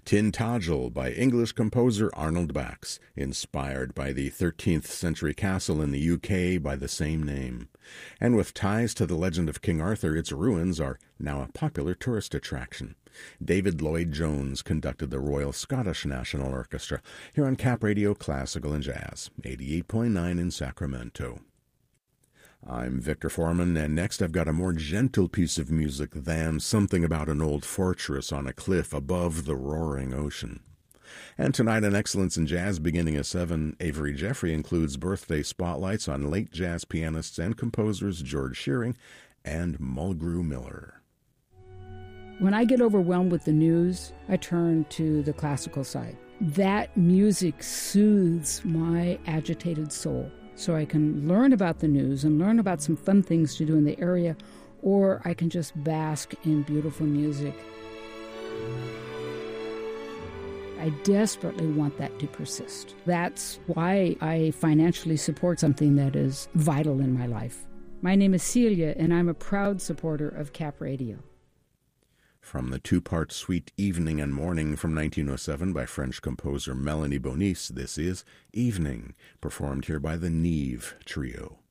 Tintagel by English composer Arnold Bax, inspired by the 13th century castle in the UK by the same name. And with ties to the legend of King Arthur, its ruins are now a popular tourist attraction. David Lloyd-Jones conducted the Royal Scottish National Orchestra here on Cap Radio Classical and Jazz, 88.9 in Sacramento. I'm Victor Foreman, and next I've got a more gentle piece of music than Something About an Old Fortress on a Cliff Above the Roaring Ocean. And tonight on Excellence in Jazz beginning at 7, Avery Jeffrey includes birthday spotlights on late jazz pianists and composers George Shearing and Mulgrew Miller. When I get overwhelmed with the news, I turn to the classical side. That music soothes my agitated soul. So I can learn about the news and learn about some fun things to do in the area, or I can just bask in beautiful music. I desperately want that to persist. That's why I financially support something that is vital in my life. My name is Celia, and I'm a proud supporter of Cap Radio. From the two-part suite Evening and Morning from 1907 by French composer Melanie Bonis, this is Evening, performed here by the Neve Trio.